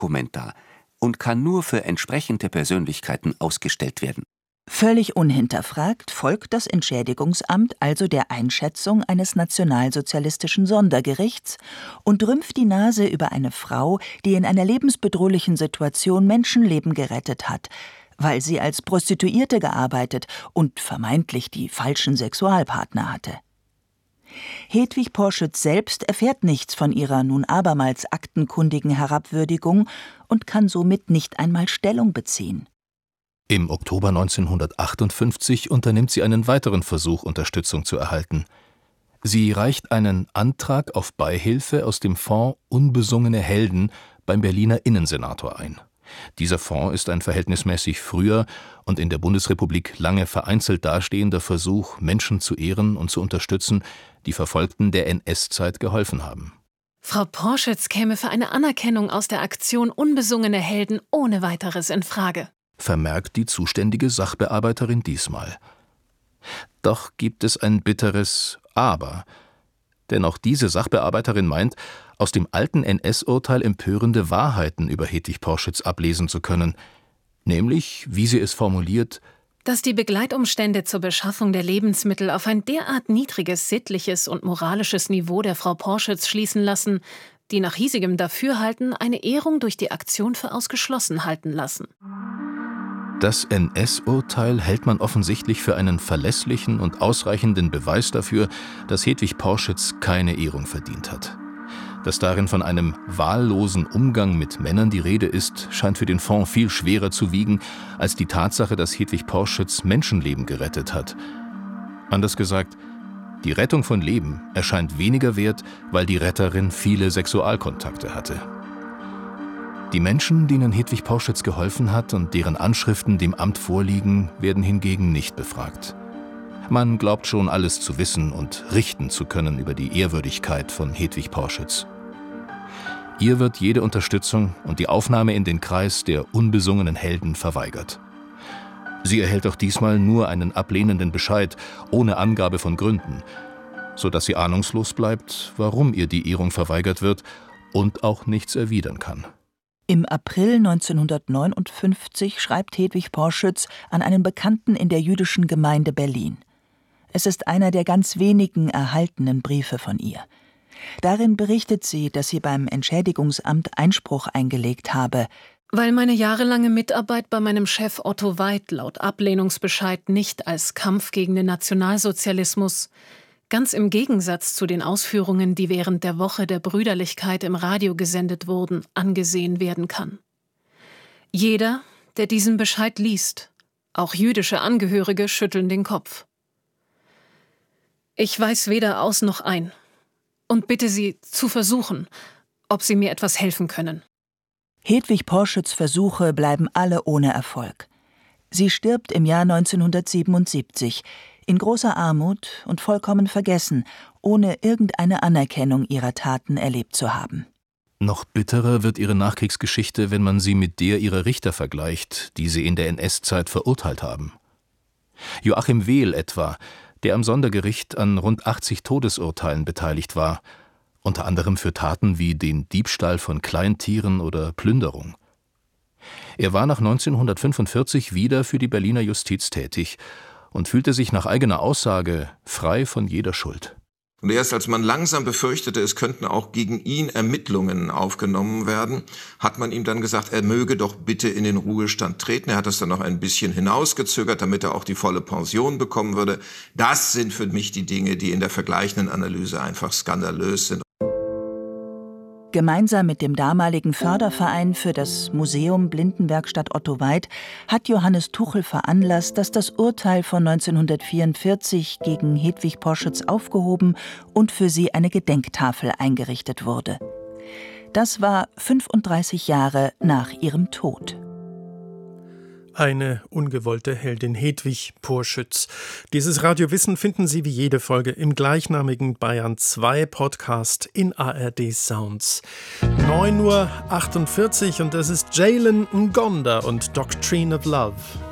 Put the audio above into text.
Kommentar und kann nur für entsprechende Persönlichkeiten ausgestellt werden. Völlig unhinterfragt folgt das Entschädigungsamt also der Einschätzung eines nationalsozialistischen Sondergerichts und rümpft die Nase über eine Frau, die in einer lebensbedrohlichen Situation Menschenleben gerettet hat, weil sie als Prostituierte gearbeitet und vermeintlich die falschen Sexualpartner hatte. Hedwig Porschütz selbst erfährt nichts von ihrer nun abermals aktenkundigen Herabwürdigung und kann somit nicht einmal Stellung beziehen. Im Oktober 1958 unternimmt sie einen weiteren Versuch, Unterstützung zu erhalten. Sie reicht einen Antrag auf Beihilfe aus dem Fonds Unbesungene Helden beim Berliner Innensenator ein. Dieser Fonds ist ein verhältnismäßig früher und in der Bundesrepublik lange vereinzelt dastehender Versuch, Menschen zu ehren und zu unterstützen, die Verfolgten der NS-Zeit geholfen haben. Frau Porschütz käme für eine Anerkennung aus der Aktion Unbesungene Helden ohne weiteres in Frage, vermerkt die zuständige Sachbearbeiterin diesmal. Doch gibt es ein bitteres Aber. Denn auch diese Sachbearbeiterin meint, aus dem alten NS-Urteil empörende Wahrheiten über Hedwig Porschütz ablesen zu können. Nämlich, wie sie es formuliert, dass die Begleitumstände zur Beschaffung der Lebensmittel auf ein derart niedriges sittliches und moralisches Niveau der Frau Porschütz schließen lassen, die nach hiesigem Dafürhalten eine Ehrung durch die Aktion für ausgeschlossen halten lassen. Das NS-Urteil hält man offensichtlich für einen verlässlichen und ausreichenden Beweis dafür, dass Hedwig Porschütz keine Ehrung verdient hat. Dass darin von einem wahllosen Umgang mit Männern die Rede ist, scheint für den Fonds viel schwerer zu wiegen als die Tatsache, dass Hedwig Porschütz Menschenleben gerettet hat. Anders gesagt, die Rettung von Leben erscheint weniger wert, weil die Retterin viele Sexualkontakte hatte. Die Menschen, denen Hedwig Porschütz geholfen hat und deren Anschriften dem Amt vorliegen, werden hingegen nicht befragt. Man glaubt schon alles zu wissen und richten zu können über die Ehrwürdigkeit von Hedwig Porschütz. Ihr wird jede Unterstützung und die Aufnahme in den Kreis der unbesungenen Helden verweigert. Sie erhält auch diesmal nur einen ablehnenden Bescheid, ohne Angabe von Gründen, sodass sie ahnungslos bleibt, warum ihr die Ehrung verweigert wird und auch nichts erwidern kann. Im April 1959 schreibt Hedwig Porschütz an einen Bekannten in der jüdischen Gemeinde Berlin. Es ist einer der ganz wenigen erhaltenen Briefe von ihr. Darin berichtet sie, dass sie beim Entschädigungsamt Einspruch eingelegt habe, weil meine jahrelange Mitarbeit bei meinem Chef Otto Weid laut Ablehnungsbescheid nicht als Kampf gegen den Nationalsozialismus, ganz im Gegensatz zu den Ausführungen, die während der Woche der Brüderlichkeit im Radio gesendet wurden, angesehen werden kann. Jeder, der diesen Bescheid liest, auch jüdische Angehörige, schütteln den Kopf. Ich weiß weder aus noch ein und bitte Sie zu versuchen, ob Sie mir etwas helfen können. Hedwig Porschütz' Versuche bleiben alle ohne Erfolg. Sie stirbt im Jahr 1977 in großer Armut und vollkommen vergessen, ohne irgendeine Anerkennung ihrer Taten erlebt zu haben. Noch bitterer wird ihre Nachkriegsgeschichte, wenn man sie mit der ihrer Richter vergleicht, die sie in der NS-Zeit verurteilt haben. Joachim Wehl etwa, der am Sondergericht an rund 80 Todesurteilen beteiligt war, unter anderem für Taten wie den Diebstahl von Kleintieren oder Plünderung. Er war nach 1945 wieder für die Berliner Justiz tätig und fühlte sich nach eigener Aussage frei von jeder Schuld. Und erst als man langsam befürchtete, es könnten auch gegen ihn Ermittlungen aufgenommen werden, hat man ihm dann gesagt, er möge doch bitte in den Ruhestand treten. Er hat das dann noch ein bisschen hinausgezögert, damit er auch die volle Pension bekommen würde. Das sind für mich die Dinge, die in der vergleichenden Analyse einfach skandalös sind. Gemeinsam mit dem damaligen Förderverein für das Museum Blindenwerkstatt Otto Weid hat Johannes Tuchel veranlasst, dass das Urteil von 1944 gegen Hedwig Porschütz aufgehoben und für sie eine Gedenktafel eingerichtet wurde. Das war 35 Jahre nach ihrem Tod. Eine ungewollte Heldin, Hedwig Porschütz. Dieses Radiowissen finden Sie wie jede Folge im gleichnamigen Bayern 2 Podcast in ARD Sounds. 9:48 Uhr und das ist Jalen Ngonda und Doctrine of Love.